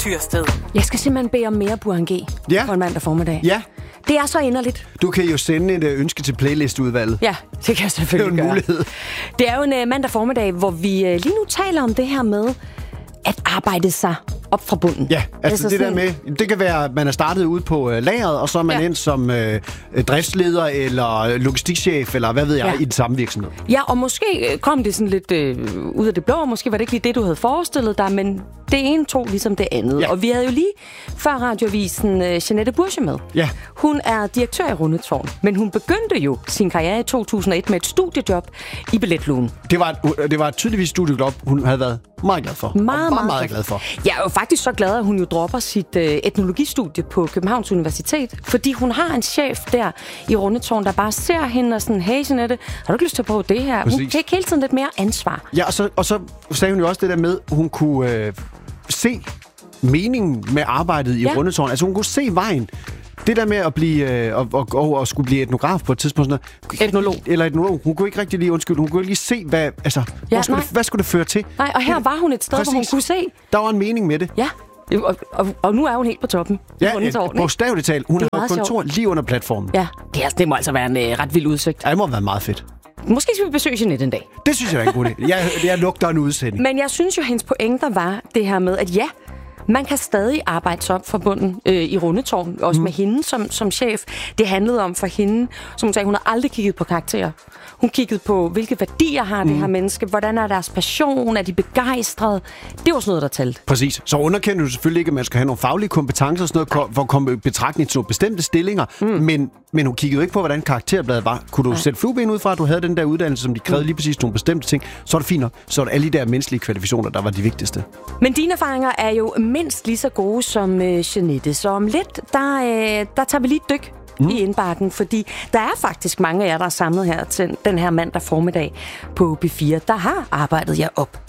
Tyrsted. Jeg skal simpelthen bede om mere Burhan G. På en mandag formiddag. Ja. Det er så inderligt. Du kan jo sende et ønske til playlistudvalget. Ja, det kan jeg selvfølgelig gøre. Det er jo en mulighed. Det er jo en mandag formiddag, hvor vi lige nu taler om det her med at arbejde sig op fra bunden. Ja, altså det sådan... der med, det kan være, at man er startet ude på lageret, og så er man endt som driftsleder eller logistikchef, eller hvad ved jeg, i den samme virksomhed. Ja, og måske kom det sådan lidt ud af det blå, og måske var det ikke lige det, du havde forestillet dig, men det ene tog ligesom det andet. Ja. Og vi havde jo lige før radioavisen Jeanette Burche med. Ja. Hun er direktør i Rundetårn, men hun begyndte jo sin karriere i 2001 med et studiejob i Billetlugen. Det var tydeligvis studiejob, hun havde været meget glad for. Meget glad for. Jeg er jo faktisk så glad, at hun jo dropper sit etnologistudie på Københavns Universitet, fordi hun har en chef der i Rundetårn, der bare ser hende og sådan, hey Jeanette, har du ikke lyst til at prøve det her? Præcis. Hun fik hele tiden lidt mere ansvar. Ja, og så sagde hun jo også det der med, hun kunne se meningen med arbejdet i Rundetårn. Altså hun kunne se vejen. Det der med at blive og skulle blive etnograf på et tidspunkt, etnolog. Hun kunne ikke rigtig lige hun kunne ikke lige se hvad skulle det føre til. Nej, og her var hun et sted, hvor hun kunne se. Der var en mening med det. Ja. Og nu er hun helt på toppen. Ja, bogstaveligt talt. Hun har kontor lige under platformen. Ja, det må altså være en ret vild udsigt. Ja, det må være meget fedt. Måske skal vi besøge Jeanette en dag. Det synes jeg er en god idé. Jeg lugter en udsending. Men jeg synes jo, hendes pointer var det her med, at man kan stadig arbejde sig op fra bunden i Rundetårn, også med hende som chef. Det handlede om for hende, som hun sagde, hun har aldrig kigget på karakterer. Hun kiggede på, hvilke værdier har det her menneske, hvordan er deres passion, er de begejstrede. Det var sådan noget, der talte. Præcis. Så underkender du selvfølgelig ikke, at man skal have nogle faglige kompetencer og sådan noget, for at komme i betragtning til nogle bestemte stillinger, men hun kiggede jo ikke på, hvordan karakterbladet var. Kunne du sætte flueben ud fra, at du havde den der uddannelse, som de krævede lige præcis nogle bestemte ting, så er det fint nok. Så er det alle de der menneskelige kvalifikationer, der var de vigtigste. Men dine erfaringer er jo mindst lige så gode som Jeanette. Så om lidt, der tager vi lige et dyk i indbakken, fordi der er faktisk mange af jer, der er samlet her til den her mandag formiddag på B4, der har arbejdet jer op